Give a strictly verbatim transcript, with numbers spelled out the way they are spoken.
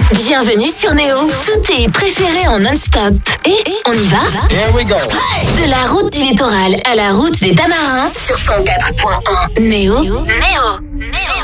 Bienvenue sur Néo. Tous tes préférés en non-stop. Et on y va? Here we go. De la route du littoral à la route des Tamarins sur cent quatre point un. Néo. Néo. Néo.